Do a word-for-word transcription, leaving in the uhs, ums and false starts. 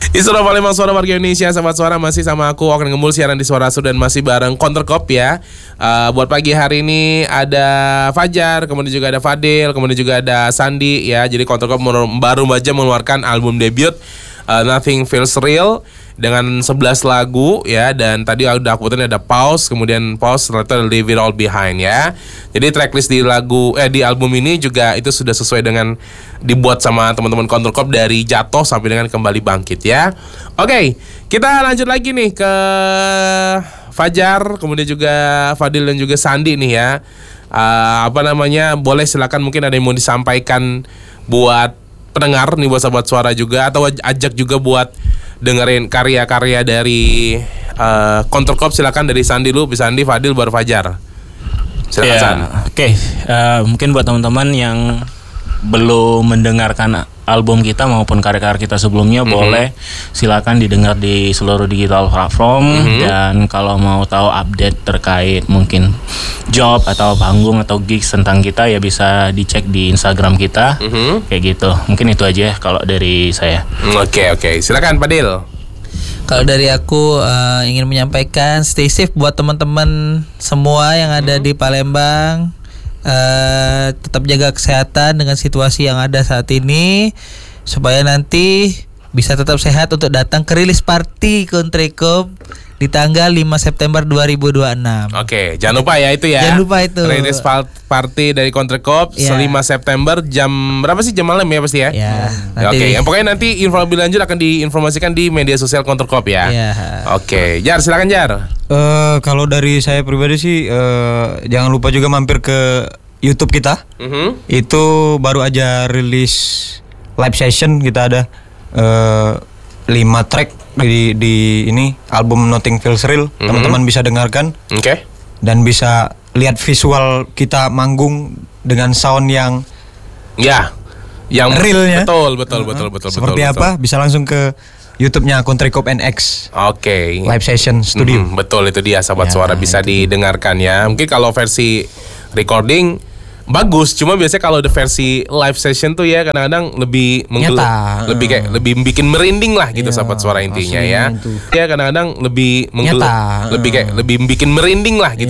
Isra Palembang Suara Warga Indonesia, sahabat suara, masih sama aku Okan Gemul siaran di Suara Su dan masih bareng Countercop ya. Uh, buat pagi hari ini ada Fajar, kemudian juga ada Fadil, kemudian juga ada Sandi ya. Jadi Countercop baru aja mengeluarkan album debut uh, Nothing Feels Real dengan sebelas lagu ya, dan tadi udah aku puterin ada Pause, kemudian Pause, setelah itu ada Leave It All Behind ya. Jadi tracklist di lagu eh di album ini juga itu sudah sesuai dengan dibuat sama teman-teman Countercop dari Jatuh sampai dengan Kembali Bangkit ya. Oke, kita lanjut lagi nih ke Fajar, kemudian juga Fadil dan juga Sandi nih ya. Uh, apa namanya? Boleh silakan, mungkin ada yang mau disampaikan buat pendengar nih, buat sahabat suara juga, atau ajak juga buat dengerin karya-karya dari uh, Countercop. Silakan dari Sandi dulu, bisa Sandi, Fadil, baru Fajar. Silakan ya, San. Oke, okay. uh, mungkin buat teman-teman yang belum mendengarkan album kita maupun karya-karya kita sebelumnya, mm-hmm. boleh silakan didengar di seluruh digital platform, mm-hmm. dan kalau mau tahu update terkait mungkin job atau panggung atau gigs tentang kita ya bisa dicek di Instagram kita, mm-hmm. kayak gitu. Mungkin itu aja kalau dari saya. Oke okay, oke, okay. Silakan Fadil. Kalau dari aku uh, ingin menyampaikan stay safe buat teman-teman semua yang ada mm-hmm. di Palembang. Uh, tetap jaga kesehatan dengan situasi yang ada saat ini supaya nanti bisa tetap sehat untuk datang ke rilis party Countercop di tanggal lima September dua ribu dua puluh enam. Oke, jangan lupa ya itu ya. Jangan lupa itu. Rilis party dari Countercop ya. lima September jam berapa sih? Jam malam ya pasti ya? Ya. ya Oke, yang pokoknya nanti info lebih lanjut akan diinformasikan di media sosial Countercop ya. Ya. Oke, Jar silakan Jar. Uh, kalau dari saya pribadi sih uh, jangan lupa juga mampir ke YouTube kita. Mm-hmm. Itu baru aja rilis live session, kita ada uh, lima track di di ini album Nothing Feels Real. Mm-hmm. Teman-teman bisa dengarkan. Oke. Okay. Dan bisa lihat visual kita manggung dengan sound yang ya, yang realnya. Betul, betul, betul, betul. Seperti betul, apa? betul. Bisa langsung ke YouTube-nya Countercop N X. Oke. Okay. Live session studio. Hmm, betul, itu dia sahabat ya, suara, bisa itu didengarkan ya. Mungkin kalau versi recording bagus, cuma biasanya kalau ada versi live session tuh ya kadang-kadang lebih menggel- lebih kayak lebih bikin merinding lah gitu, ya, sahabat suara intinya ya. Itu. Ya kadang-kadang lebih menggel- lebih kayak lebih bikin merinding lah gitu.